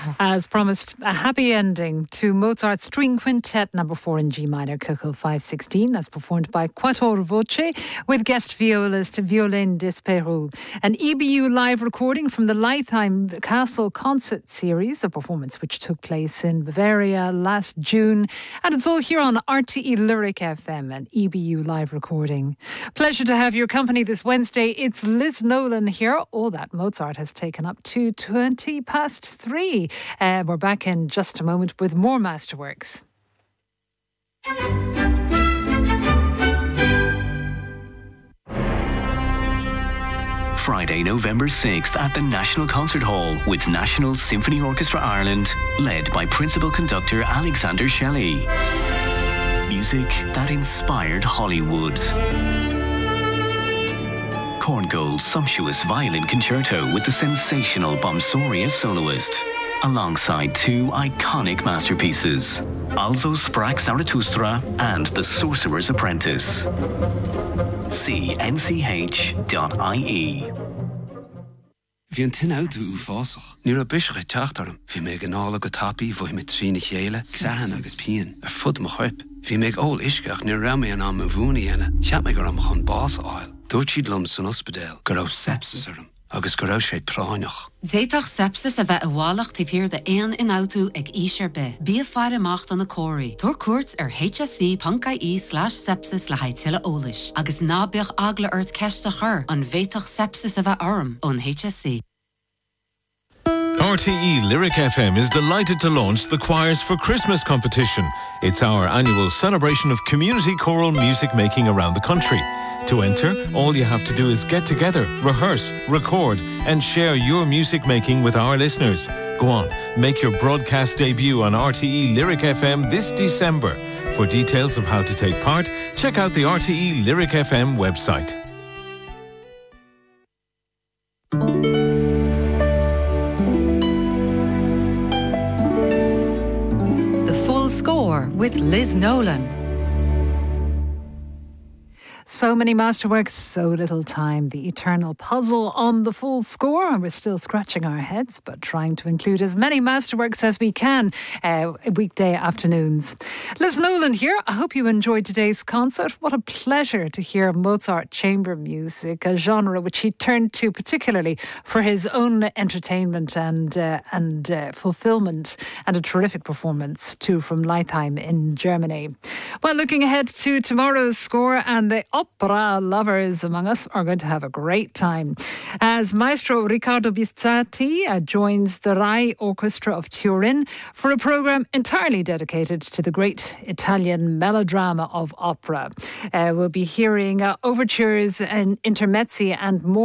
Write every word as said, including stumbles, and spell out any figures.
As promised, a happy ending to Mozart's String Quintet number four in G minor, Köchel five sixteen, as performed by Quattro Voce with guest violist Violaine Desperoux. An E B U live recording from the Leithheim Castle Concert Series, a performance which took place in Bavaria last June. And it's all here on R T E Lyric F M, an E B U live recording. Pleasure to have your company this Wednesday. It's Liz Nolan here. All that Mozart has taken up to twenty past three. Uh, we're back in just a moment with more Masterworks. Friday, November sixth at the National Concert Hall with National Symphony Orchestra Ireland, led by Principal Conductor Alexander Shelley. Music that inspired Hollywood. Korngold's sumptuous violin concerto with the sensational Bomsoria soloist, alongside two iconic masterpieces, Also Sprach Zarathustra and The Sorcerer's Apprentice. See n c h dot i e. Bhí an tin áú fásach. Níor a bisre teachtarm. Bhí mé an ála go tapí bhfuil mit trína chéile, crean agus pían, ar fud mo chuip. Bhí mé ól isceach níor ra mé an am a bhúna dhéana, cheap mé gur am chun bás áil. Dúirt siad lum san ospidéal, gur raibh sepsis arm, agus gur raibh sé práineach. Zéitach sepsis a bheith a bhálacht tí bhíor de éan in áú ag ísir be. Bí a fear amacht an a cóirí. Tuair cuairt ar h s c dot i e slash sepsis le haid tuile ólis. Agus ná beag agla ort ceiste chur an bhéitach sepsis a bheith orm ón H S C. R T E Lyric F M is delighted to launch the Choirs for Christmas competition. It's our annual celebration of community choral music making around the country. To enter, all you have to do is get together, rehearse, record, and share your music making with our listeners. Go on, make your broadcast debut on R T E Lyric F M this December. For details of how to take part, check out the R T E Lyric F M website. With Liz Nolan. So many masterworks, so little time. The eternal puzzle on the full score. And we're still scratching our heads, but trying to include as many masterworks as we can uh, weekday afternoons. Liz Nolan here. I hope you enjoyed today's concert. What a pleasure to hear Mozart chamber music, a genre which he turned to particularly for his own entertainment and uh, and uh, fulfillment, and a terrific performance too from Leithheim in Germany. Well, looking ahead to tomorrow's score, and the opera lovers among us are going to have a great time as Maestro Riccardo Biscatti uh, joins the Rai Orchestra of Turin for a programme entirely dedicated to the great Italian melodrama of opera. Uh, we'll be hearing uh, overtures and intermezzi and more.